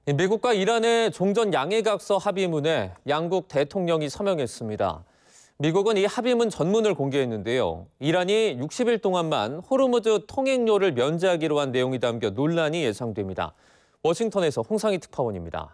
미국과 이란의 종전 양해각서 합의문에 양국 대통령이 서명했습니다. 미국은 이 합의문 전문을 공개했는데요. 이란이 60일 동안만 호르무즈 통행료를 면제하기로 한 내용이 담겨 논란이 예상됩니다. 워싱턴에서 홍상희 특파원입니다.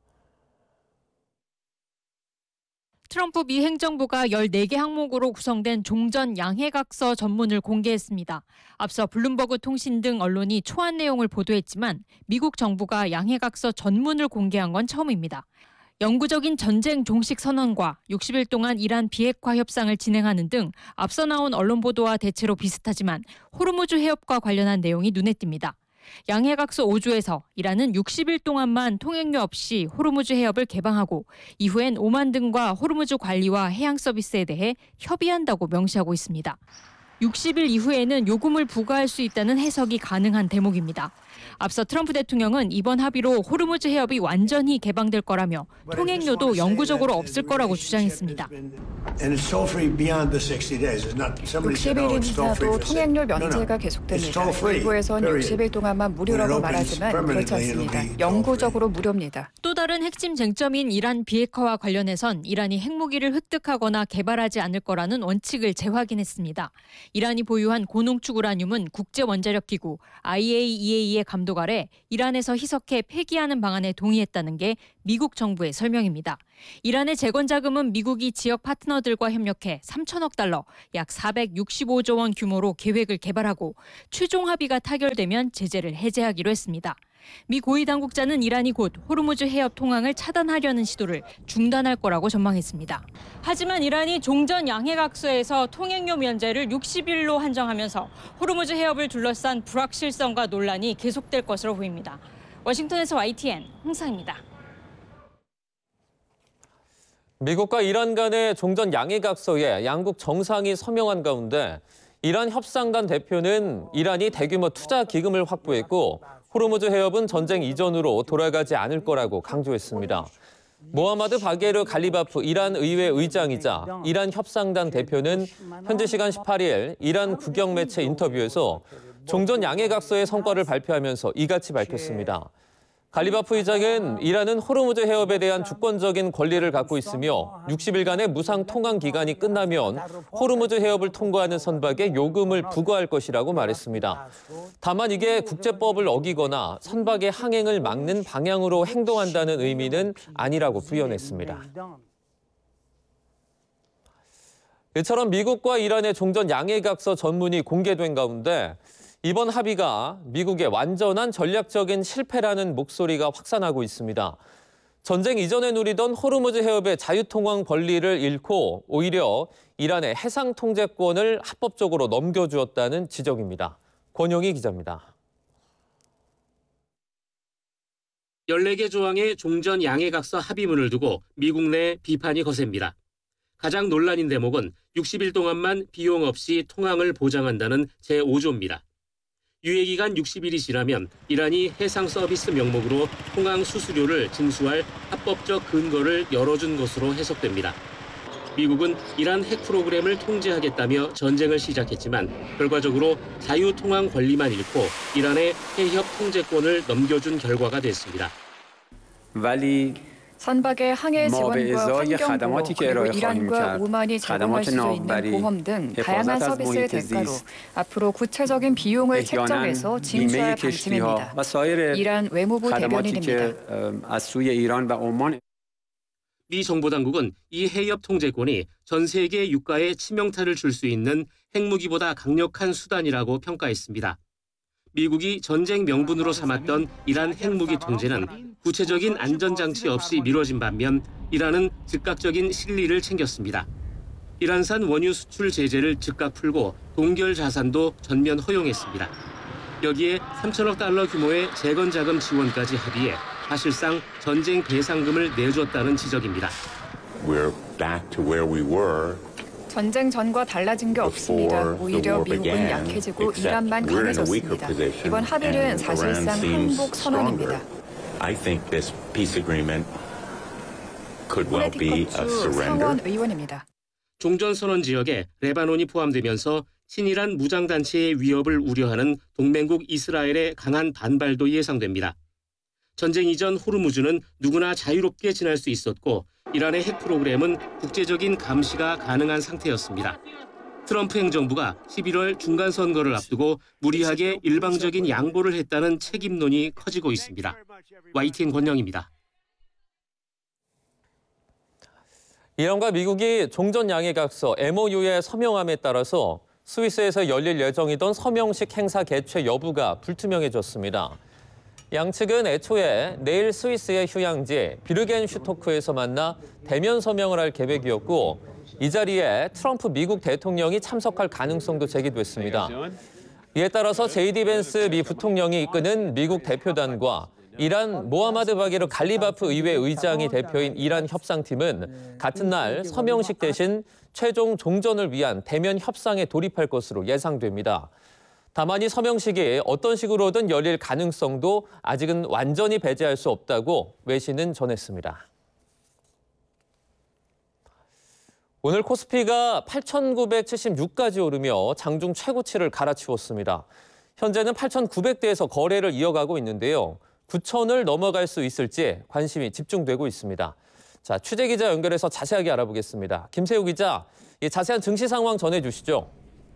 트럼프 미 행정부가 14개 항목으로 구성된 종전 양해각서 전문을 공개했습니다. 앞서 블룸버그 통신 등 언론이 초안 내용을 보도했지만 미국 정부가 양해각서 전문을 공개한 건 처음입니다. 영구적인 전쟁 종식 선언과 60일 동안 이란 비핵화 협상을 진행하는 등 앞서 나온 언론 보도와 대체로 비슷하지만 호르무즈 해협과 관련한 내용이 눈에 띕니다. 양해각서 5조에서 이란은 60일 동안만 통행료 없이 호르무즈 해협을 개방하고 이후엔 오만 등과 호르무즈 관리와 해양 서비스에 대해 협의한다고 명시하고 있습니다. 60일 이후에는 요금을 부과할 수 있다는 해석이 가능한 대목입니다. 앞서 트럼프 대통령은 이번 합의로 호르무즈 해협이 완전히 개방될 거라며 통행료도 영구적으로 없을 거라고 주장했습니다. 60일 이상도 통행료 면제가 계속됩니다. 일부에선 60일 동안만 무료라고 말하지만 그렇지 않습니다. 영구적으로 무료입니다. 또 다른 핵심 쟁점인 이란 비핵화와 관련해선 이란이 핵무기를 획득하거나 개발하지 않을 거라는 원칙을 재확인했습니다. 이란이 보유한 고농축 우라늄은 국제원자력기구 IAEA의 감독 아래 이란에서 희석해 폐기하는 방안에 동의했다는 게 미국 정부의 설명입니다. 이란의 재건 자금은 미국이 지역 파트너들과 협력해 3천억 달러, 약 465조 원 규모로 계획을 개발하고 최종 합의가 타결되면 제재를 해제하기로 했습니다. 미 고위 당국자는 이란이 곧 호르무즈 해협 통항을 차단하려는 시도를 중단할 거라고 전망했습니다. 하지만 이란이 종전 양해각서에서 통행료 면제를 60일로 한정하면서 호르무즈 해협을 둘러싼 불확실성과 논란이 계속될 것으로 보입니다. 워싱턴에서 YTN 홍상입니다. 미국과 이란 간의 종전 양해각서에 양국 정상이 서명한 가운데 이란 협상단 대표는 이란이 대규모 투자 기금을 확보했고 호르무즈 해협은 전쟁 이전으로 돌아가지 않을 거라고 강조했습니다. 모하마드 바게르 갈리바프 이란 의회 의장이자 이란 협상단 대표는 현지 시간 18일 이란 국영 매체 인터뷰에서 종전 양해각서의 성과를 발표하면서 이같이 밝혔습니다. 갈리바프 의장은 이란은 호르무즈 해협에 대한 주권적인 권리를 갖고 있으며 60일간의 무상 통항 기간이 끝나면 호르무즈 해협을 통과하는 선박에 요금을 부과할 것이라고 말했습니다. 다만 이게 국제법을 어기거나 선박의 항행을 막는 방향으로 행동한다는 의미는 아니라고 부연했습니다. 이처럼 미국과 이란의 종전 양해각서 전문이 공개된 가운데 이번 합의가 미국의 완전한 전략적인 실패라는 목소리가 확산하고 있습니다. 전쟁 이전에 누리던 호르무즈 해협의 자유통항 권리를 잃고 오히려 이란의 해상 통제권을 합법적으로 넘겨주었다는 지적입니다. 권영희 기자입니다. 14개 조항의 종전 양해각서 합의문을 두고 미국 내 비판이 거셉니다. 가장 논란인 대목은 60일 동안만 비용 없이 통항을 보장한다는 제5조입니다. 유예기간 60일이 지나면 이란이 해상 서비스 명목으로 통항 수수료를 징수할 합법적 근거를 열어준 것으로 해석됩니다. 미국은 이란 핵 프로그램을 통제하겠다며 전쟁을 시작했지만 결과적으로 자유통항 권리만 잃고 이란의 해협 통제권을 넘겨준 결과가 됐습니다. 선박의 항해 지원과 환경보호, 그리고 이란과 오만이 제공할 수 있는 보험 등 다양한 서비스의 대가로 앞으로 구체적인 비용을 책정해서 징수할 방침입니다. 이란 외무부 대변인입니다. 미 정보당국은 이 해협 통제권이 전 세계 유가에 치명타를 줄 수 있는 핵무기보다 강력한 수단이라고 평가했습니다. 미국이 전쟁 명분으로 삼았던 이란 핵무기 통제는 구체적인 안전장치 없이 미뤄진 반면 이란은 즉각적인 실리를 챙겼습니다. 이란산 원유 수출 제재를 즉각 풀고 동결 자산도 전면 허용했습니다. 여기에 3천억 달러 규모의 재건 자금 지원까지 합의해 사실상 전쟁 배상금을 내줬다는 지적입니다. We're back to where we were. 전쟁 전과 달라진 게 없습니다. 오히려 미국은 약해지고 이란만 강해졌습니다. 이번 합의는 사실상 항복 선언입니다. 코네티컷주 상원 의원입니다. 종전선언 지역에 레바논이 포함되면서 친이란 무장단체의 위협을 우려하는 동맹국 이스라엘의 강한 반발도 예상됩니다. 전쟁 이전 호르무즈는 누구나 자유롭게 지날 수 있었고 이란의 핵 프로그램은 국제적인 감시가 가능한 상태였습니다. 트럼프 행정부가 11월 중간 선거를 앞두고 무리하게 일방적인 양보를 했다는 책임론이 커지고 있습니다. YTN 권영입니다. 이란과 미국이 종전 양해각서 MOU에 서명함에 따라서 스위스에서 열릴 예정이던 서명식 행사 개최 여부가 불투명해졌습니다. 양측은 애초에 내일 스위스의 휴양지 비르겐슈토크에서 만나 대면 서명을 할 계획이었고 이 자리에 트럼프 미국 대통령이 참석할 가능성도 제기됐습니다. 이에 따라서 JD 벤스 미 부통령이 이끄는 미국 대표단과 이란 모하마드 바게르 갈리바프 의회 의장이 대표인 이란 협상팀은 같은 날 서명식 대신 최종 종전을 위한 대면 협상에 돌입할 것으로 예상됩니다. 다만 이 서명식이 어떤 식으로든 열릴 가능성도 아직은 완전히 배제할 수 없다고 외신은 전했습니다. 오늘 코스피가 8,976까지 오르며 장중 최고치를 갈아치웠습니다. 현재는 8,900대에서 거래를 이어가고 있는데요. 9,000을 넘어갈 수 있을지 관심이 집중되고 있습니다. 자, 취재 기자 연결해서 자세하게 알아보겠습니다. 김세우 기자, 자세한 증시 상황 전해주시죠.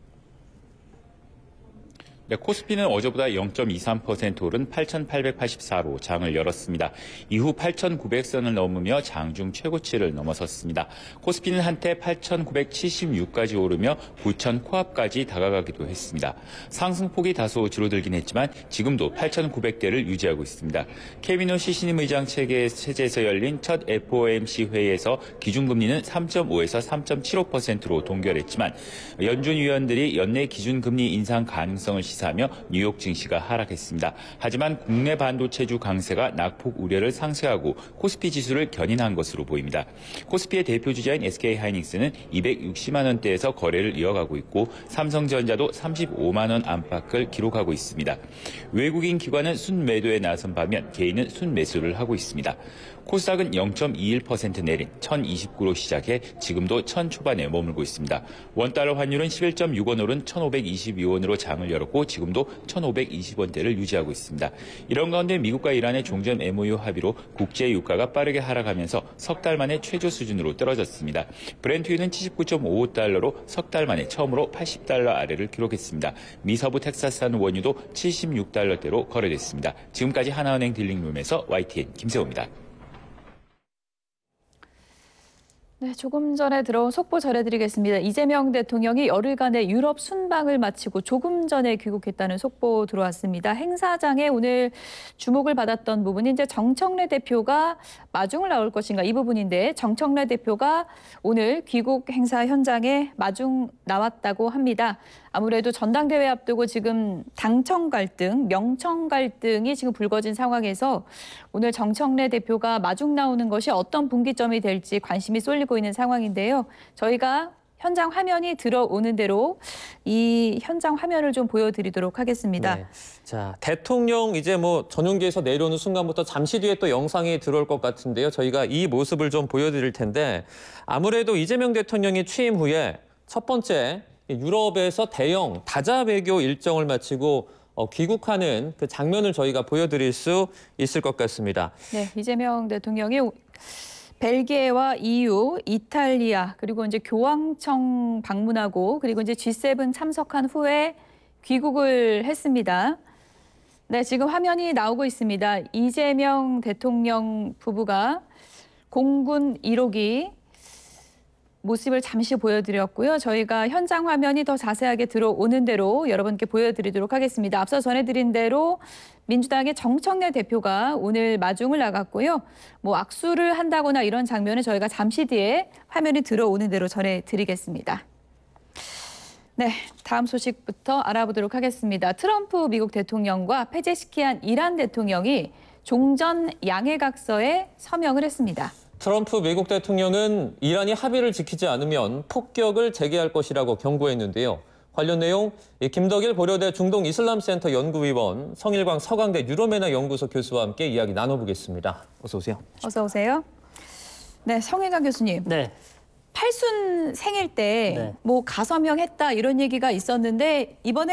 네, 코스피는 어제보다 0.23% 오른 8,884로 장을 열었습니다. 이후 8,900선을 넘으며 장중 최고치를 넘어섰습니다. 코스피는 한때 8,976까지 오르며 9,000 코앞까지 다가가기도 했습니다. 상승폭이 다소 줄어들긴 했지만 지금도 8,900대를 유지하고 있습니다. 케빈 오 시신임 의장 체제에서 열린 첫 FOMC 회의에서 기준금리는 3.5에서 3.75%로 동결했지만 연준 위원들이 연내 기준금리 인상 가능성을 하며 뉴욕 증시가 하락했습니다. 하지만 국내 반도체주 강세가 낙폭 우려를 상쇄하고 코스피 지수를 견인한 것으로 보입니다. 코스피의 대표 주자인 SK하이닉스는 260만 원대에서 거래를 이어가고 있고 삼성전자도 35만 원 안팎을 기록하고 있습니다. 외국인 기관은 순매도에 나선 반면 개인은 순매수를 하고 있습니다. 코스닥은 0.21% 내린 1,029로 시작해 지금도 1,000 초반에 머물고 있습니다. 원달러 환율은 11.6원 오른 1,522원으로 장을 열었고 지금도 1,520원대를 유지하고 있습니다. 이런 가운데 미국과 이란의 종전 MOU 합의로 국제 유가가 빠르게 하락하면서 석 달 만에 최저 수준으로 떨어졌습니다. 브렌트유는 79.55달러로 석 달 만에 처음으로 80달러 아래를 기록했습니다. 미 서부 텍사스산 원유도 76달러대로 거래됐습니다. 지금까지 하나은행 딜링룸에서 YTN 김세호입니다. 네, 조금 전에 들어온 속보 전해드리겠습니다. 이재명 대통령이 열흘간의 유럽 순방을 마치고 조금 전에 귀국했다는 속보 들어왔습니다. 행사장에 오늘 주목을 받았던 부분이 이제 정청래 대표가 마중을 나올 것인가 이 부분인데 정청래 대표가 오늘 귀국 행사 현장에 마중 나왔다고 합니다. 아무래도 전당대회 앞두고 지금 당청 갈등, 명청 갈등이 지금 불거진 상황에서 오늘 정청래 대표가 마중 나오는 것이 어떤 분기점이 될지 관심이 쏠리고 있는 상황인데요. 저희가 현장 화면이 들어오는 대로 이 현장 화면을 좀 보여드리도록 하겠습니다. 네. 자, 대통령 이제 전용기에서 내려오는 순간부터 잠시 뒤에 또 영상이 들어올 것 같은데요. 저희가 이 모습을 좀 보여드릴 텐데 아무래도 이재명 대통령이 취임 후에 첫 번째 유럽에서 대형 다자 외교 일정을 마치고 귀국하는 그 장면을 저희가 보여드릴 수 있을 것 같습니다. 네, 이재명 대통령이 벨기에와 EU, 이탈리아 그리고 이제 교황청 방문하고 그리고 이제 G7 참석한 후에 귀국을 했습니다. 네, 지금 화면이 나오고 있습니다. 이재명 대통령 부부가 공군 1호기 모습을 잠시 보여드렸고요. 저희가 현장 화면이 더 자세하게 들어오는 대로 여러분께 보여드리도록 하겠습니다. 앞서 전해드린 대로 민주당의 정청래 대표가 오늘 마중을 나갔고요. 악수를 한다거나 이런 장면은 저희가 잠시 뒤에 화면이 들어오는 대로 전해드리겠습니다. 네, 다음 소식부터 알아보도록 하겠습니다. 트럼프 미국 대통령과 페제시키안 이란 대통령이 종전 양해각서에 서명을 했습니다. 트럼프 미국 대통령은 이란이 합의를 지키지 않으면 폭격을 재개할 것이라고 경고했는데요. 관련 내용 김덕일 고려대 중동이슬람센터 연구위원, 성일광 서강대 유럽연화 연구소 교수와 함께 이야기 나눠보겠습니다. 어서 오세요. 어서 오세요. 네, 성일광 교수님. 네. 팔순 생일 때 네. 가서명했다 이런 얘기가 있었는데 이번에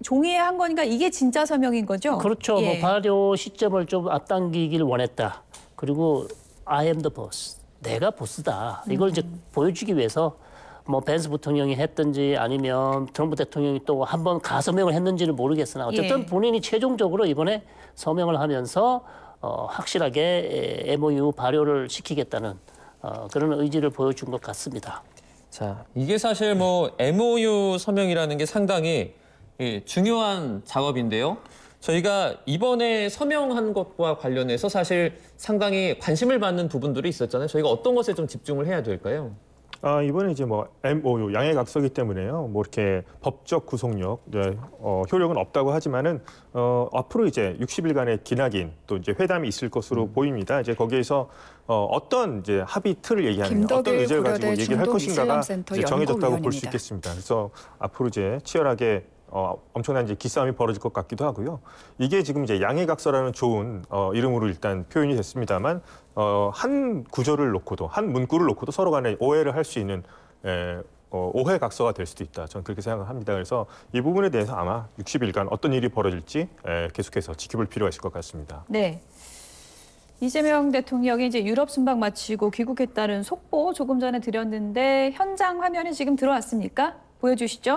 종이에 한 거니까 이게 진짜 서명인 거죠? 그렇죠. 예. 뭐 발효 시점을 좀 앞당기길 원했다. 그리고 I am the boss. 내가 보스다. 이걸 이제 보여주기 위해서 뭐 벤스 부통령이 했든지 아니면 트럼프 대통령이 또 한 번 가서명을 했는지는 모르겠으나 어쨌든 예. 본인이 최종적으로 이번에 서명을 하면서 확실하게 MOU 발효를 시키겠다는 그런 의지를 보여준 것 같습니다. 자, 이게 사실 뭐 MOU 서명이라는 게 상당히 중요한 작업인데요. 저희가 이번에 서명한 것과 관련해서 사실 상당히 관심을 받는 부분들이 있었잖아요. 저희가 어떤 것에 좀 집중을 해야 될까요? 이번에 이제 뭐 MOU 양해각서기 때문에요. 뭐 이렇게 법적 구속력, 효력은 없다고 하지만은 앞으로 이제 60일간의 기나긴 또 이제 회담이 있을 것으로 보입니다. 이제 거기에서 어떤 이제 합의 틀을 얘기하는 어떤 의제를 가지고 얘기를 할 것인가가 이제 정해졌다고 볼 수 있겠습니다. 그래서 앞으로 이제 치열하게 엄청난 이제 기싸움이 벌어질 것 같기도 하고요. 이게 지금 이제 양해각서라는 좋은 이름으로 일단 표현이 됐습니다만 한 구절을 놓고도 한 문구를 놓고도 서로 간에 오해를 할 수 있는 오해각서가 될 수도 있다. 저는 그렇게 생각합니다. 그래서 이 부분에 대해서 아마 60일간 어떤 일이 벌어질지 계속해서 지켜볼 필요가 있을 것 같습니다. 네. 이재명 대통령이 이제 유럽 순방 마치고 귀국했다는 속보 조금 전에 드렸는데 현장 화면에 지금 들어왔습니까? 보여주시죠.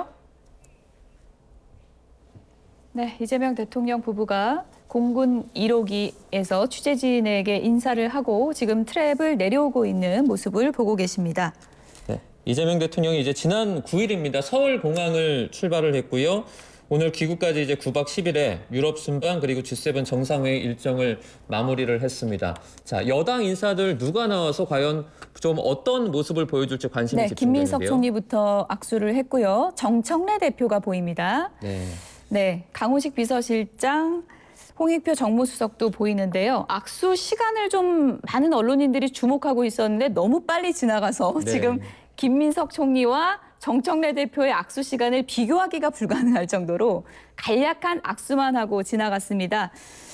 네, 이재명 대통령 부부가 공군 1호기에서 취재진에게 인사를 하고 지금 트랩을 내려오고 있는 모습을 보고 계십니다. 네, 이재명 대통령이 이제 지난 9일입니다. 서울 공항을 출발을 했고요. 오늘 귀국까지 이제 9박 10일에 유럽 순방 그리고 G7 정상회의 일정을 마무리를 했습니다. 자, 여당 인사들 누가 나와서 과연 좀 어떤 모습을 보여줄지 관심이 집중되는데요. 김민석 총리부터 악수를 했고요. 정청래 대표가 보입니다. 네, 강훈식 비서실장, 홍익표 정무수석도 보이는데요. 악수 시간을 좀 많은 언론인들이 주목하고 있었는데 너무 빨리 지나가서 지금 김민석 총리와 정청래 대표의 악수 시간을 비교하기가 불가능할 정도로 간략한 악수만 하고 지나갔습니다.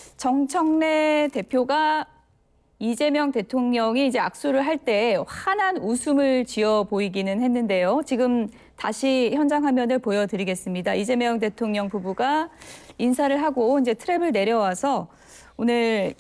정청래 대표가 이재명 대통령이 이제 악수를 할 때 환한 웃음을 지어 보이기는 했는데요. 지금 다시 현장 화면을 보여드리겠습니다. 이재명 대통령 부부가 인사를 하고 이제 트랩을 내려와서 오늘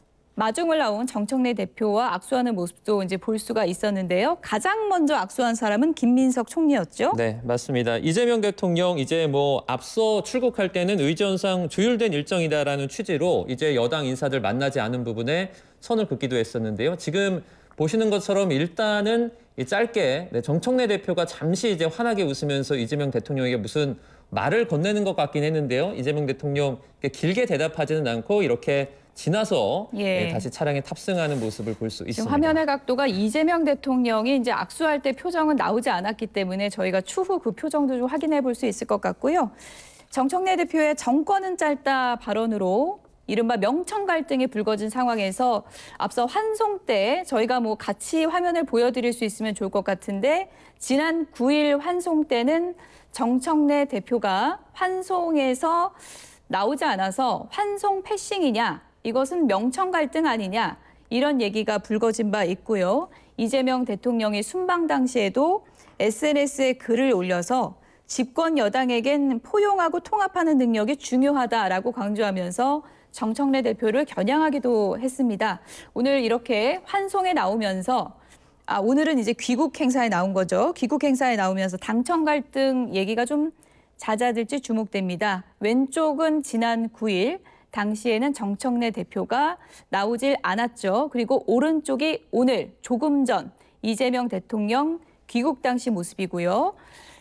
마중을 나온 정청래 대표와 악수하는 모습도 이제 볼 수가 있었는데요. 가장 먼저 악수한 사람은 김민석 총리였죠. 네, 맞습니다. 이재명 대통령 이제 뭐 앞서 출국할 때는 의전상 조율된 일정이다라는 취지로 이제 여당 인사들 만나지 않은 부분에 선을 긋기도 했었는데요. 지금 보시는 것처럼 일단은 짧게 정청래 대표가 잠시 이제 환하게 웃으면서 이재명 대통령에게 무슨 말을 건네는 것 같긴 했는데요. 이재명 대통령 길게 대답하지는 않고 이렇게 지나서 다시 차량에 탑승하는 모습을 볼 수 있습니다. 지금 화면의 각도가 이재명 대통령이 이제 악수할 때 표정은 나오지 않았기 때문에 저희가 추후 그 표정도 좀 확인해 볼 수 있을 것 같고요. 정청래 대표의 정권은 짧다 발언으로 이른바 명청 갈등이 불거진 상황에서 앞서 환송 때 저희가 뭐 같이 화면을 보여드릴 수 있으면 좋을 것 같은데 지난 9일 환송 때는 정청래 대표가 환송에서 나오지 않아서 환송 패싱이냐 이것은 명청 갈등 아니냐 이런 얘기가 불거진 바 있고요. 이재명 대통령이 순방 당시에도 SNS에 글을 올려서 집권 여당에겐 포용하고 통합하는 능력이 중요하다라고 강조하면서 정청래 대표를 겨냥하기도 했습니다. 오늘 이렇게 환송에 나오면서 오늘은 이제 귀국 행사에 나온 거죠. 귀국 행사에 나오면서 당청 갈등 얘기가 좀 잦아들지 주목됩니다. 왼쪽은 지난 9일 당시에는 정청래 대표가 나오질 않았죠. 그리고 오른쪽이 오늘 조금 전 이재명 대통령 귀국 당시 모습이고요.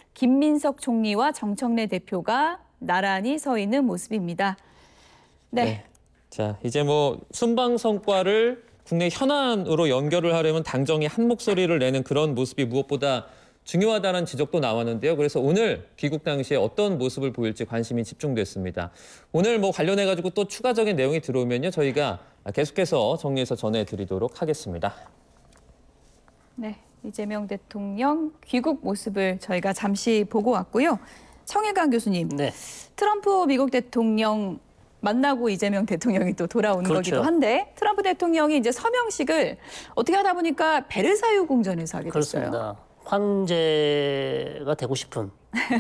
김민석 총리와 정청래 대표가 나란히 서 있는 모습입니다. 네. 자, 이제 뭐 순방 성과를 국내 현안으로 연결을 하려면 당정이 한 목소리를 내는 그런 모습이 무엇보다 중요하다는 지적도 나왔는데요. 그래서 오늘 귀국 당시에 어떤 모습을 보일지 관심이 집중됐습니다. 오늘 뭐 관련해가지고 또 추가적인 내용이 들어오면요. 저희가 계속해서 정리해서 전해드리도록 하겠습니다. 네, 이재명 대통령 귀국 모습을 저희가 잠시 보고 왔고요. 청일강 교수님, 트럼프 미국 대통령 만나고 이재명 대통령이 또 돌아온 거기도 한데 트럼프 대통령이 이제 서명식을 어떻게 하다 보니까 베르사유 궁전에서 하게 됐어요. 그렇습니다. 황제가 되고 싶은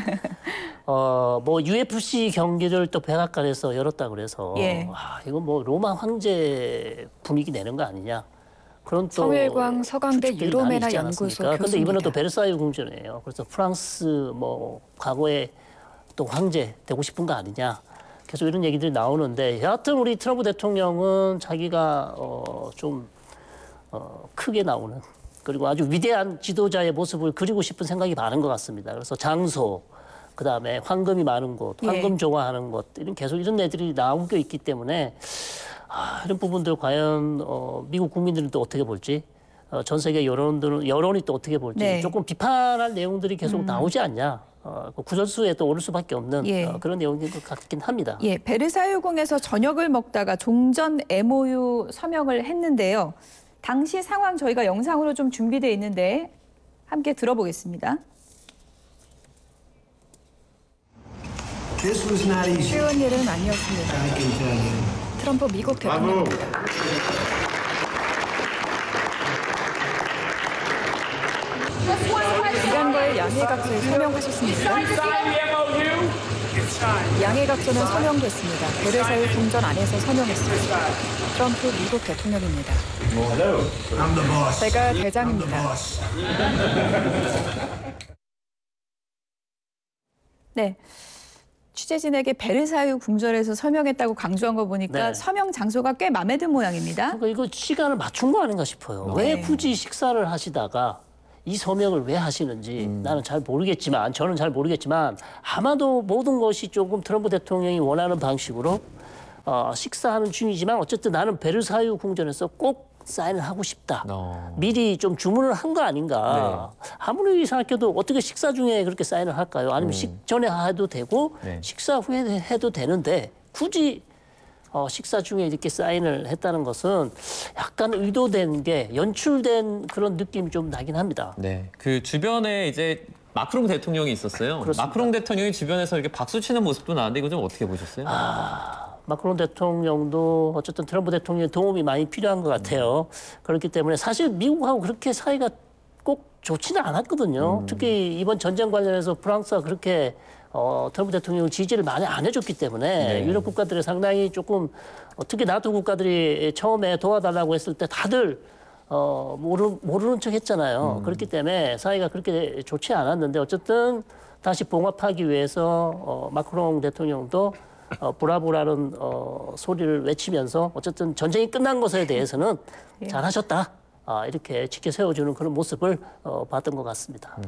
뭐 UFC 경기를 또 백악관에서 열었다 그래서 예. 이거 뭐 로마 황제 분위기 내는 거 아니냐. 그런 또 성일광 서강대 유로메나 연구소 교수입니다. 그런데 이번에 또 베르사유 궁전이에요. 그래서 프랑스 뭐 과거에 또 황제 되고 싶은 거 아니냐. 계속 이런 얘기들이 나오는데 여하튼 우리 트럼프 대통령은 자기가 좀 크게 나오는 그리고 아주 위대한 지도자의 모습을 그리고 싶은 생각이 많은 것 같습니다. 그래서 장소, 그다음에 황금이 많은 곳, 황금 좋아하는 곳 이런 계속 이런 애들이 나오고 있기 때문에 이런 부분들 과연 미국 국민들은 또 어떻게 볼지 전 세계 여론이 또 어떻게 볼지 네. 조금 비판할 내용들이 계속 나오지 않냐. 구설수에 또 오를 수밖에 없는 그런 내용인 것 같긴 합니다. 예, 베르사유궁에서 저녁을 먹다가 종전 MOU 서명을 했는데요. 당시 상황 저희가 영상으로 좀 준비되어 있는데 함께 들어보겠습니다. 쉬운 일은 아니었습니다. 트럼프 미국 대통령입니다. 이란과의 양해각서에 서명하셨습니까? 양해각서는 서명됐습니다. 베르사유 궁전 안에서 서명했습니다. 트럼프 미국 대통령입니다. 제가 대장입니다. 네. 취재진에게 베르사유 궁전에서 서명했다고 강조한 거 보니까 서명 장소가 꽤 마음에 든 모양입니다. 그러니까 이거 시간을 맞춘 거 아닌가 싶어요. 왜 굳이 식사를 하시다가 이 서명을 왜 하시는지 나는 잘 모르겠지만 저는 잘 모르겠지만 아마도 모든 것이 조금 트럼프 대통령이 원하는 방식으로 식사하는 중이지만 어쨌든 나는 베르사유 궁전에서 꼭 사인을 하고 싶다. 미리 좀 주문을 한 거 아닌가. 아무리 생각해도 어떻게 식사 중에 그렇게 사인을 할까요? 아니면 식전에 해도 되고 식사 후에 해도 되는데 굳이 식사 중에 이렇게 사인을 했다는 것은 약간 의도된 게 연출된 그런 느낌이 좀 나긴 합니다. 네, 그 주변에 이제 마크롱 대통령이 있었어요. 그렇습니다. 마크롱 마크롱 대통령이 주변에서 이렇게 박수 치는 모습도 나왔는데 이거 좀 어떻게 보셨어요? 마크롱 대통령도 어쨌든 트럼프 대통령의 도움이 많이 필요한 것 같아요. 그렇기 때문에 사실 미국하고 그렇게 사이가 꼭 좋지는 않았거든요. 특히 이번 전쟁 관련해서 프랑스가 그렇게 트럼프 대통령을 지지를 많이 안 해줬기 때문에 유럽 국가들이 상당히 조금 특히 나토 국가들이 처음에 도와달라고 했을 때 다들 모르는 척 했잖아요. 그렇기 때문에 사이가 그렇게 좋지 않았는데 어쨌든 다시 봉합하기 위해서 마크롱 대통령도 브라보라는 소리를 외치면서 어쨌든 전쟁이 끝난 것에 대해서는 잘하셨다. 이렇게 지켜 세워주는 그런 모습을 봤던 것 같습니다.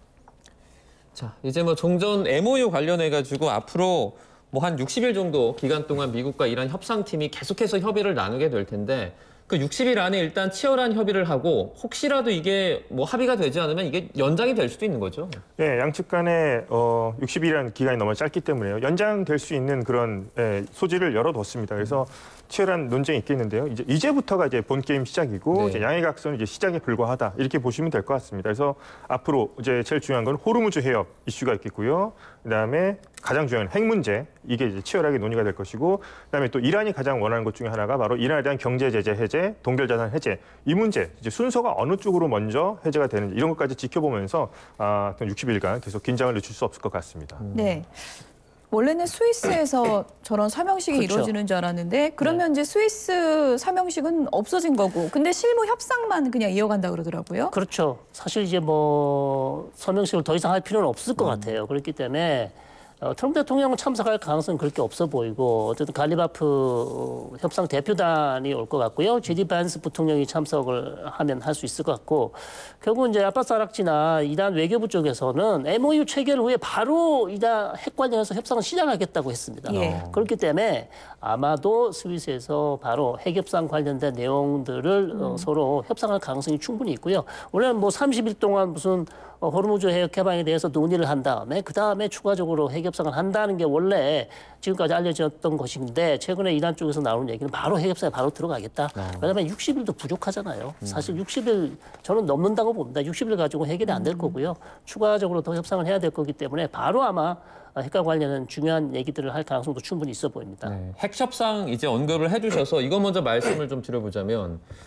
자, 이제 뭐 종전 MOU 관련해가지고 앞으로 뭐 한 60일 정도 기간 동안 미국과 이란 협상팀이 계속해서 협의를 나누게 될 텐데 그 60일 안에 일단 치열한 협의를 하고 혹시라도 이게 뭐 합의가 되지 않으면 이게 연장이 될 수도 있는 거죠? 네, 양측 간에 60일이라는 기간이 너무 짧기 때문에요. 연장될 수 있는 그런 소지를 열어뒀습니다. 그래서 치열한 논쟁이 있겠는데요. 이제부터가 이제 본 게임 시작이고 이제 양해각서는 이제 시작에 불과하다 이렇게 보시면 될 것 같습니다. 그래서 앞으로 이제 제일 중요한 건 호르무즈 해협 이슈가 있겠고요. 그다음에 가장 중요한 핵 문제 이게 이제 치열하게 논의가 될 것이고, 그다음에 또 이란이 가장 원하는 것 중에 하나가 바로 이란에 대한 경제 제재 해제, 동결자산 해제 이 문제 이제 순서가 어느 쪽으로 먼저 해제가 되는지 이런 것까지 지켜보면서 60일간 계속 긴장을 늦출 수 없을 것 같습니다. 네. 원래는 스위스에서 저런 서명식이 그렇죠. 이루어지는 줄 알았는데 그러면 이제 스위스 서명식은 없어진 거고 근데 실무 협상만 그냥 이어간다 그러더라고요. 그렇죠. 사실 이제 뭐 서명식을 더 이상 할 필요는 없을 것 같아요. 그렇기 때문에 트럼프 대통령은 참석할 가능성은 그렇게 없어 보이고 어쨌든 갈리바프 협상 대표단이 올 것 같고요. 제디 반스 부통령이 참석을 하면 할 수 있을 것 같고 결국 이제 아바스 아락지나 이란 외교부 쪽에서는 MOU 체결 후에 바로 이란 핵 관련해서 협상을 시작하겠다고 했습니다. 그렇기 때문에 아마도 스위스에서 바로 핵 협상 관련된 내용들을 서로 협상할 가능성이 충분히 있고요. 원래는 뭐 30일 동안 무슨 호르무즈 해협 개방에 대해서 논의를 한 다음에 그다음에 추가적으로 핵 협상을 한다는 게 원래 지금까지 알려졌던 것인데 최근에 이란 쪽에서 나오는 얘기는 바로 핵 협상에 바로 들어가겠다. 왜냐하면 60일도 부족하잖아요. 사실 60일 저는 넘는다고 봅니다. 60일 가지고 해결이 안 될 거고요. 추가적으로 더 협상을 해야 될 거기 때문에 바로 아마 핵과 관련한 중요한 얘기들을 할 가능성도 충분히 있어 보입니다. 핵 협상 이제 언급을 해주셔서 이거 먼저 말씀을 좀 드려보자면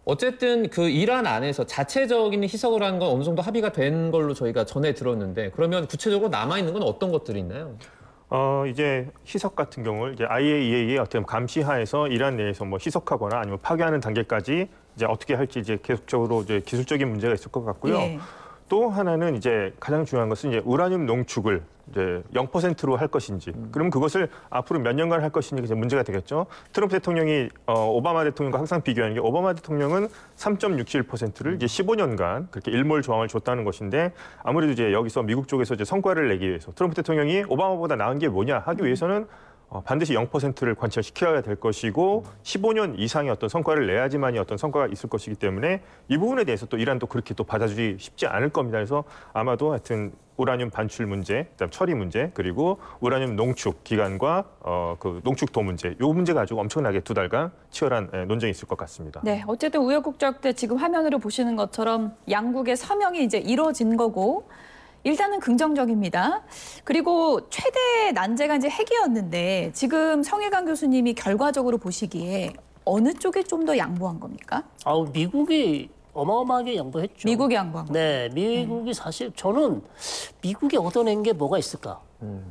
어쨌든 그 이란 안에서 자체적인 희석을 하는 건 어느 정도 합의가 된 걸로 저희가 전해 들었는데 그러면 구체적으로 남아있는 건 어떤 것들이 있나요? 이제 희석 같은 경우를 이제 IAEA의 어떤 감시하에서 이란 내에서 뭐 희석하거나 아니면 파괴하는 단계까지 이제 어떻게 할지 이제 계속적으로 이제 기술적인 문제가 있을 것 같고요. 예. 또 하나는 이제 가장 중요한 것은 이제 우라늄 농축을 이제 0%로 할 것인지, 그럼 그것을 앞으로 몇 년간 할 것인지 이제 문제가 되겠죠. 트럼프 대통령이 오바마 대통령과 항상 비교하는 게 오바마 대통령은 3.67%를 이제 15년간 그렇게 일몰 조항을 줬다는 것인데 아무래도 이제 여기서 미국 쪽에서 이제 성과를 내기 위해서 트럼프 대통령이 오바마보다 나은 게 뭐냐 하기 위해서는 반드시 0%를 관철시켜야 될 것이고 15년 이상의 어떤 성과를 내야지만이 어떤 성과가 있을 것이기 때문에 이 부분에 대해서 또 이란도 그렇게 또 받아주기 쉽지 않을 겁니다. 그래서 아마도 하여튼 우라늄 반출 문제, 그다음 처리 문제, 그리고 우라늄 농축 기간과 그 농축도 문제, 이 문제 가지고 엄청나게 2달간 치열한 논쟁이 있을 것 같습니다. 네, 어쨌든 우여곡절 때 지금 화면으로 보시는 것처럼 양국의 서명이 이제 이루어진 거고 일단은 긍정적입니다. 그리고 최대 난제가 이제 핵이었는데 지금 성일강 교수님이 결과적으로 보시기에 어느 쪽에 좀 더 양보한 겁니까? 미국이 어마어마하게 양보했죠. 미국이 양보한 거. 네, 미국이 사실 저는 미국이 얻어낸 게 뭐가 있을까?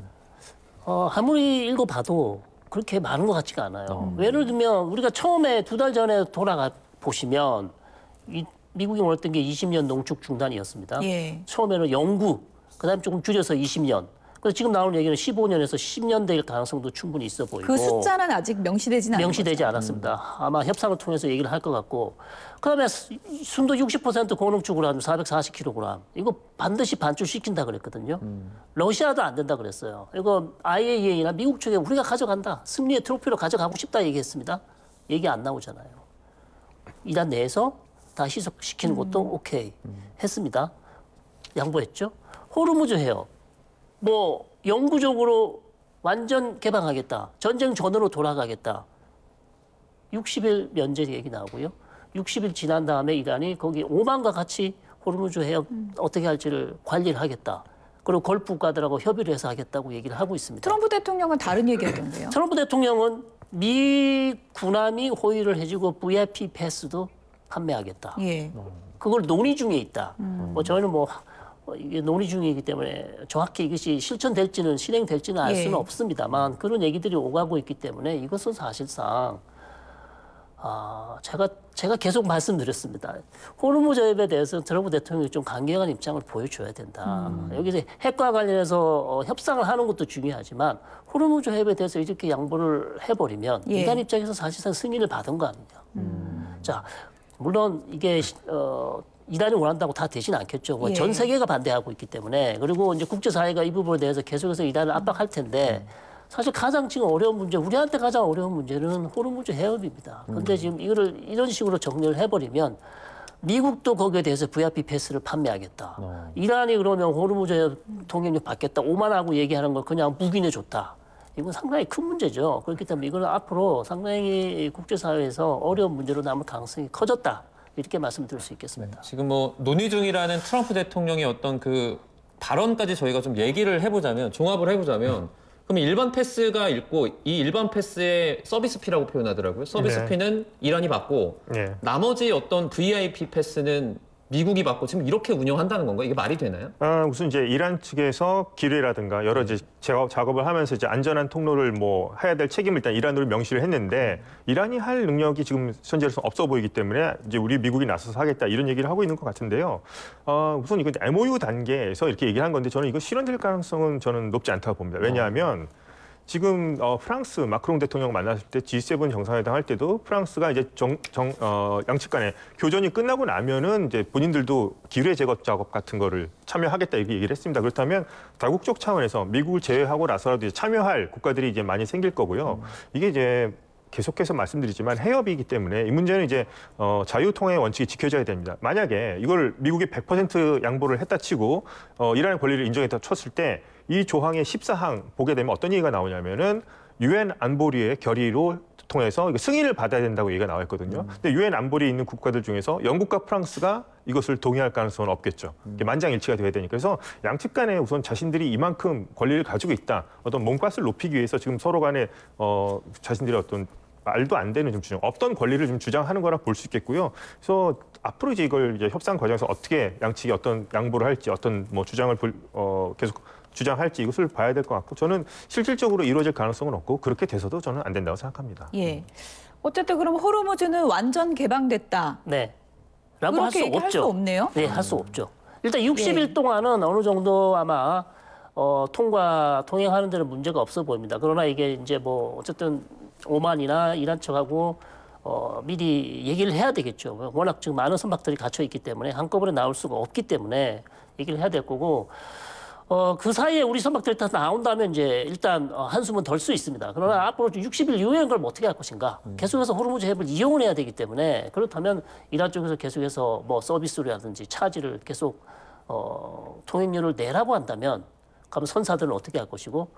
아무리 읽어봐도 그렇게 많은 것 같지가 않아요. 예를 들면 우리가 처음에 2달 전에 돌아가 보시면 미국이 원했던 게 20년 농축 중단이었습니다. 예. 처음에는 영구, 그다음에 조금 줄여서 20년. 그래서 지금 나오는 얘기는 15년에서 10년 될 가능성도 충분히 있어 보이고. 그 숫자는 아직 명시되지는 않은 명시되지 않았습니다. 아마 협상을 통해서 얘기를 할 것 같고. 그다음에 순도 60% 고농축 우라늄 440kg. 이거 반드시 반출시킨다 그랬거든요. 러시아도 안 된다 그랬어요. 이거 IAEA나 미국 쪽에 우리가 가져간다. 승리의 트로피로 가져가고 싶다 얘기했습니다. 얘기 안 나오잖아요. 이란 내에서 다 희석시키는 것도 오케이 했습니다. 양보했죠. 호르무즈 해협. 뭐 영구적으로 완전 개방하겠다. 전쟁 전으로 돌아가겠다. 60일 면제 얘기 나오고요. 60일 지난 다음에 이란이 거기 오만과 같이 호르무즈 해협 어떻게 할지를 관리를 하겠다. 그리고 걸프 국가들하고 협의를 해서 하겠다고 얘기를 하고 있습니다. 트럼프 대통령은 다른 얘기했던데요. 트럼프 대통령은 미 군함이 호의를 해주고 VIP 패스도 판매하겠다. 예. 그걸 논의 중에 있다. 뭐 저희는 이게 논의 중이기 때문에 정확히 이것이 실천될지는 실행될지는 알 수는 없습니다만 그런 얘기들이 오가고 있기 때문에 이것은 사실상 제가 계속 말씀드렸습니다. 호르무즈 해협에 대해서는 트럼프 대통령이 좀 강경한 입장을 보여줘야 된다. 여기서 핵과 관련해서 협상을 하는 것도 중요하지만 호르무즈 해협에 대해서 이렇게 양보를 해버리면 이란 입장에서 사실상 승인을 받은 거 아니냐. 자, 물론 이게 이란이 원한다고 다 되지는 않겠죠. 전 세계가 반대하고 있기 때문에 그리고 이제 국제사회가 이 부분에 대해서 계속해서 이란을 압박할 텐데 사실 가장 지금 어려운 문제, 우리한테 가장 어려운 문제는 호르무즈 해협입니다. 그런데 지금 이거를 이런 식으로 정리를 해버리면 미국도 거기에 대해서 VIP 패스를 판매하겠다. 이란이 그러면 호르무즈 해협 통행료 받겠다. 오만하고 얘기하는 걸 그냥 묵인해 줬다. 이건 상당히 큰 문제죠. 그렇기 때문에 이거는 앞으로 상당히 국제사회에서 어려운 문제로 남을 가능성이 커졌다. 이렇게 말씀드릴 수 있겠습니다. 지금 뭐 논의 중이라는 트럼프 대통령의 어떤 그 발언까지 저희가 좀 얘기를 해보자면, 종합을 해보자면, 그럼 일반 패스가 있고 이 일반 패스의 서비스 피라고 표현하더라고요. 서비스 피는 이란이 받고 나머지 어떤 VIP 패스는 미국이 받고 지금 이렇게 운영한다는 건가요? 이게 말이 되나요? 우선 이제 이란 측에서 기뢰라든가 여러 이제 작업을 하면서 이제 안전한 통로를 뭐 해야 될 책임을 일단 이란으로 명시를 했는데 이란이 할 능력이 지금 현재로서 없어 보이기 때문에 이제 우리 미국이 나서서 하겠다 이런 얘기를 하고 있는 것 같은데요. 우선 이건 MOU 단계에서 이렇게 얘기를 한 건데 저는 이거 실현될 가능성은 저는 높지 않다고 봅니다. 왜냐하면 지금 프랑스 마크롱 대통령 만났을 때 G7 정상회담 할 때도 프랑스가 이제 양측 간에 교전이 끝나고 나면은 이제 본인들도 기뢰 제거 작업 같은 거를 참여하겠다 이렇게 얘기를 했습니다. 그렇다면 다국적 차원에서 미국을 제외하고 나서라도 이제 참여할 국가들이 이제 많이 생길 거고요. 이게 이제 계속해서 말씀드리지만 해협이기 때문에 이 문제는 이제 자유통행의 원칙이 지켜져야 됩니다. 만약에 이걸 미국이 100% 양보를 했다 치고 이란의 권리를 인정했다 쳤을 때 이 조항의 14항 보게 되면 어떤 얘기가 나오냐면은 유엔 안보리의 결의로 통해서 승인을 받아야 된다고 얘기가 나와 있거든요. 근데 유엔 안보리에 있는 국가들 중에서 영국과 프랑스가 이것을 동의할 가능성은 없겠죠. 만장일치가 돼야 되니까. 그래서 양측 간에 우선 자신들이 이만큼 권리를 가지고 있다. 어떤 몸값을 높이기 위해서 지금 서로 간에 자신들의 어떤 말도 안 되는 좀 주장, 없던 권리를 좀 주장하는 거라 볼 수 있겠고요. 그래서 앞으로 이제 이걸 협상 과정에서 어떻게 양측이 어떤 양보를 할지, 어떤 뭐 주장을 계속 주장할지 이것을 봐야 될 것 같고, 저는 실질적으로 이루어질 가능성은 없고 그렇게 돼서도 저는 안 된다고 생각합니다. 예. 어쨌든 그럼 호르무즈는 완전 개방됐다. 네. 라고 할 수 없죠. 할 수 없네요. 네, 할 수 없죠. 일단 60일 동안은 어느 정도 아마 통행하는 데는 문제가 없어 보입니다. 그러나 이게 이제 뭐 어쨌든 오만이나 이란 측하고 미리 얘기를 해야 되겠죠. 워낙 지금 많은 선박들이 갇혀 있기 때문에 한꺼번에 나올 수가 없기 때문에 얘기를 해야 될 거고, 그 사이에 우리 선박들이 다 나온다면 이제 일단 한숨은 덜 수 있습니다. 그러나 앞으로 60일 이후에는 그걸 어떻게 할 것인가? 계속해서 호르무즈 해협을 이용을 해야 되기 때문에, 그렇다면 이란 쪽에서 계속해서 뭐 서비스료라든지 차지를 계속 통행료를 내라고 한다면, 그럼 선사들은 어떻게 할 것이고,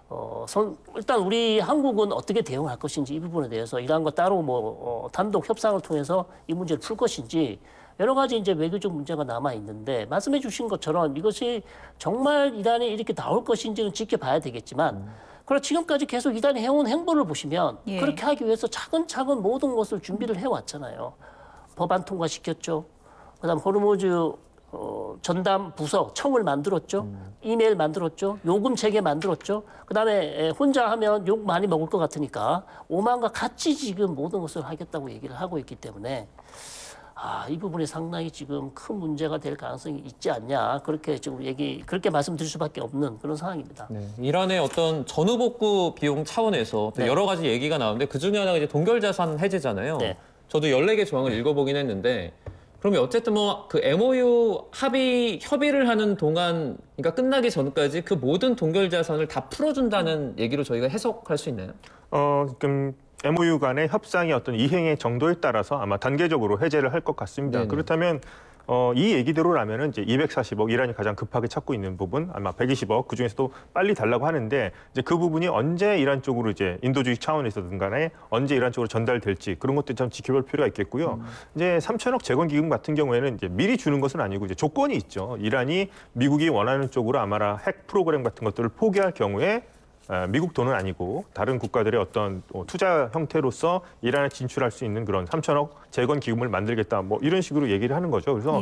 일단 우리 한국은 어떻게 대응할 것인지 이 부분에 대해서 이란과 따로 뭐 단독 협상을 통해서 이 문제를 풀 것인지, 여러 가지 이제 외교적 문제가 남아 있는데, 말씀해 주신 것처럼 이것이 정말 이란이 이렇게 나올 것인지는 지켜봐야 되겠지만, 그리고 지금까지 계속 이란이 해온 행보를 보시면 그렇게 하기 위해서 차근차근 모든 것을 준비를 해왔잖아요. 법안 통과시켰죠. 그다음 호르무즈 전담 부서 청을 만들었죠. 이메일 만들었죠. 요금 체계 만들었죠. 그다음에 혼자 하면 욕 많이 먹을 것 같으니까 오만과 같이 지금 모든 것을 하겠다고 얘기를 하고 있기 때문에, 이 부분이 상당히 지금 큰 문제가 될 가능성이 있지 않냐, 그렇게 지금 그렇게 말씀드릴 수밖에 없는 그런 상황입니다. 네, 이란의 어떤 전후 복구 비용 차원에서 또 여러 가지 얘기가 나오는데, 그 중에 하나가 이제 동결자산 해제잖아요. 네. 저도 14개 조항을 읽어보긴 했는데, 그러면 어쨌든 뭐 그 MOU 협의를 하는 동안, 그러니까 끝나기 전까지 그 모든 동결 자산을 다 풀어준다는 얘기로 저희가 해석할 수 있나요? 그럼 MOU 간의 협상의 어떤 이행의 정도에 따라서 아마 단계적으로 해제를 할 것 같습니다. 네네. 그렇다면 이 얘기대로라면은 이제 240억, 이란이 가장 급하게 찾고 있는 부분, 아마 120억, 그 중에서도 빨리 달라고 하는데, 이제 그 부분이 언제 이란 쪽으로 이제 인도주의 차원에서든 간에 언제 이란 쪽으로 전달될지, 그런 것도 참 지켜볼 필요가 있겠고요. 이제 3천억 재건 기금 같은 경우에는 이제 미리 주는 것은 아니고 이제 조건이 있죠. 이란이 미국이 원하는 쪽으로 아마라 핵 프로그램 같은 것들을 포기할 경우에 미국 돈은 아니고 다른 국가들의 어떤 투자 형태로서 이란에 진출할 수 있는 그런 3천억 재건 기금을 만들겠다, 뭐 이런 식으로 얘기를 하는 거죠. 그래서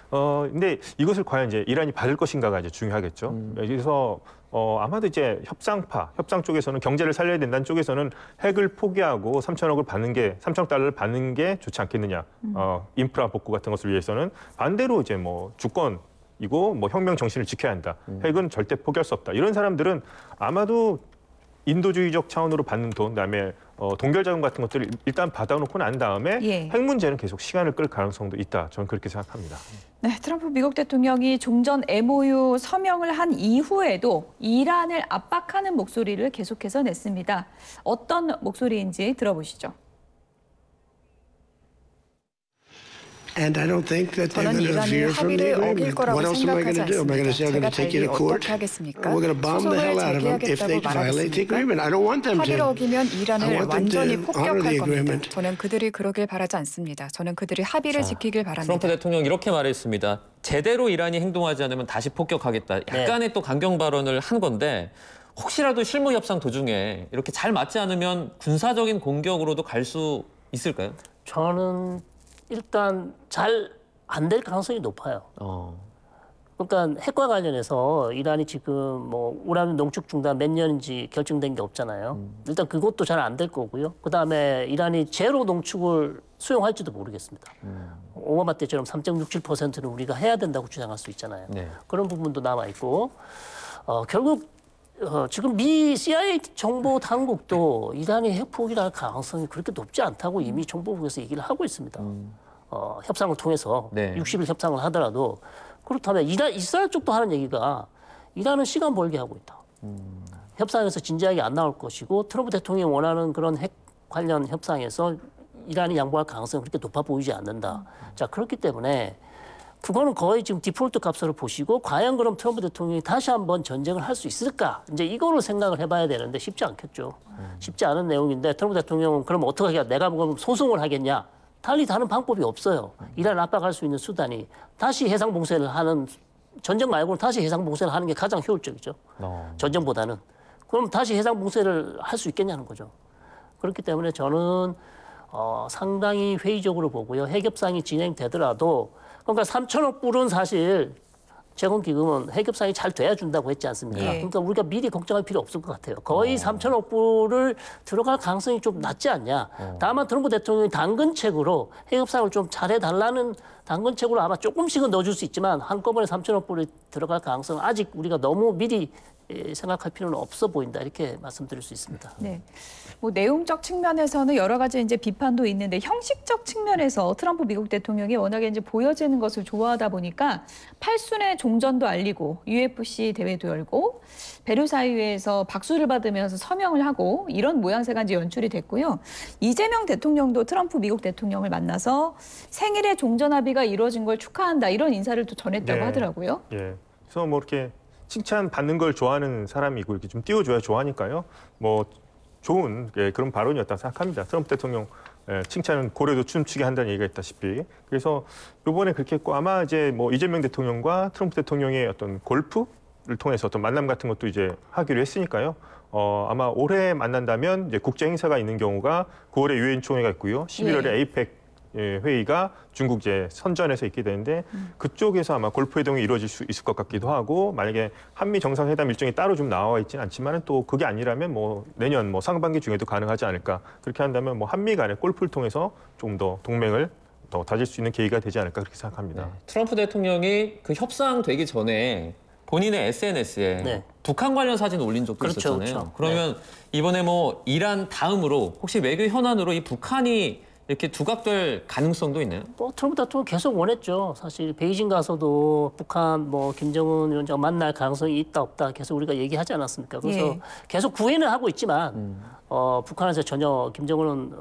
근데 이것을 과연 이제 이란이 받을 것인가가 이제 중요하겠죠. 그래서 아마도 이제 협상 쪽에서는 경제를 살려야 된다는 쪽에서는 핵을 포기하고 3천억 달러를 받는 게 좋지 않겠느냐. 인프라 복구 같은 것을 위해서는 반대로 이제 뭐 주권 이고 뭐 혁명 정신을 지켜야 한다. 핵은 절대 포기할 수 없다. 이런 사람들은 아마도 인도주의적 차원으로 받는 돈, 그다음에 동결자금 같은 것들을 일단 받아놓고 난 다음에 핵 문제는 계속 시간을 끌 가능성도 있다. 저는 그렇게 생각합니다. 네, 트럼프 미국 대통령이 종전 MOU 서명을 한 이후에도 이란을 압박하는 목소리를 계속해서 냈습니다. 어떤 목소리인지 들어보시죠. 저는 이란이 합의를 어길 거라고 생각하지 않습니다. 제가 달리 어떻게 하겠습니까? 소송을 제기하겠다고 말하겠습니까? 합의를 어기면 이란을 완전히 폭격할 겁니다. 저는 그들이 그러길 바라지 않습니다. 저는 그들이 합의를 지키길 바랍니다. 트럼프 대통령 이렇게 말했습니다. 제대로 이란이 행동하지 않으면 다시 폭격하겠다. 약간의 또 강경 발언을 한 건데, 혹시라도 실무 협상 도중에 이렇게 잘 맞지 않으면 군사적인 공격으로도 갈 수 있을까요? 저는 일단 잘 안 될 가능성이 높아요. 그러니까 핵과 관련해서 이란이 지금 뭐 우라늄 농축 중단 몇 년인지 결정된 게 없잖아요. 일단 그것도 잘 안 될 거고요. 그다음에 이란이 제로 농축을 수용할지도 모르겠습니다. 오바마 때처럼 3.67%는 우리가 해야 된다고 주장할 수 있잖아요. 네. 그런 부분도 남아 있고, 결국 지금 미 CIA 정보 당국도 이란이 핵 포기를 할 가능성이 그렇게 높지 않다고 이미 정보국에서 얘기를 하고 있습니다. 협상을 통해서 60일 협상을 하더라도. 그렇다면 이스라엘 쪽도 하는 얘기가 이란은 시간 벌게 하고 있다. 협상에서 진지하게 안 나올 것이고, 트럼프 대통령이 원하는 그런 핵 관련 협상에서 이란이 양보할 가능성이 그렇게 높아 보이지 않는다. 자, 그렇기 때문에 그거는 거의 지금 디폴트 값으로 보시고, 과연 그럼 트럼프 대통령이 다시 한번 전쟁을 할 수 있을까? 이제 이거를 생각을 해봐야 되는데 쉽지 않겠죠. 쉽지 않은 내용인데, 트럼프 대통령은 그럼 어떻게 하겠냐? 내가 그럼 소송을 하겠냐? 달리 다른 방법이 없어요. 이란을 압박할 수 있는 수단이 다시 해상 봉쇄를 하는, 전쟁 말고는 다시 해상 봉쇄를 하는 게 가장 효율적이죠. 전쟁보다는. 그럼 다시 해상 봉쇄를 할 수 있겠냐는 거죠. 그렇기 때문에 저는 상당히 회의적으로 보고요. 핵협상이 진행되더라도 그러니까 3천억 불은 사실 제공기금은 핵협상이 잘 돼야 준다고 했지 않습니까? 예. 그러니까 우리가 미리 걱정할 필요 없을 것 같아요. 거의 3천억 불을 들어갈 가능성이 좀 낮지 않냐. 다만 트럼프 대통령이 당근책으로 핵협상을 좀 잘해달라는 당근책으로 아마 조금씩은 넣어줄 수 있지만 한꺼번에 3천억 불이 들어갈 가능성은 아직 우리가 너무 미리 생각할 필요는 없어 보인다 이렇게 말씀드릴 수 있습니다. 네. 뭐 내용적 측면에서는 여러 가지 이제 비판도 있는데 형식적 측면에서 트럼프 미국 대통령이 워낙에 이제 보여지는 것을 좋아하다 보니까 8순회 종전도 알리고 UFC 대회도 열고 베르사유에서 박수를 받으면서 서명을 하고 이런 모양새가 이제 연출이 됐고요. 이재명 대통령도 트럼프 미국 대통령을 만나서 생일에 종전 합의가 이루어진 걸 축하한다 이런 인사를 또 전했다고 하더라고요. 예. 그래서 뭐 이렇게 칭찬 받는 걸 좋아하는 사람이고 이렇게 좀 띄워줘야 좋아하니까요. 뭐 좋은 그런 발언이었다고 생각합니다. 트럼프 대통령 칭찬은 고래도 춤추게 한다는 얘기가 있다시피. 그래서 이번에 그렇게 했고 아마 이제 뭐 이재명 대통령과 트럼프 대통령의 어떤 골프를 통해서 어떤 만남 같은 것도 이제 하기로 했으니까요. 아마 올해 만난다면 이제 국제 행사가 있는 경우가 9월에 유엔 총회가 있고요. 11월에 에이펙 회의가 중국 이제 선전에서 있게 되는데 그쪽에서 아마 골프 회동이 이루어질 수 있을 것 같기도 하고 만약에 한미 정상회담 일정이 따로 좀 나와 있지는 않지만은 또 그게 아니라면 뭐 내년 뭐 상반기 중에도 가능하지 않을까 그렇게 한다면 뭐 한미 간의 골프를 통해서 좀 더 동맹을 더 다질 수 있는 계기가 되지 않을까 그렇게 생각합니다. 트럼프 대통령이 그 협상되기 전에 본인의 SNS에 북한 관련 사진 올린 적도 있었잖아요. 그렇죠. 그러면 이번에 뭐 이란 다음으로 혹시 외교 현안으로 이 북한이 이렇게 두각될 가능성도 있나요? 뭐 트럼프 대통령 계속 원했죠. 사실 베이징 가서도 북한 뭐 김정은 위원장 만날 가능성이 있다 없다 계속 우리가 얘기하지 않았습니까? 그래서 계속 구애는 하고 있지만 북한에서 전혀 김정은은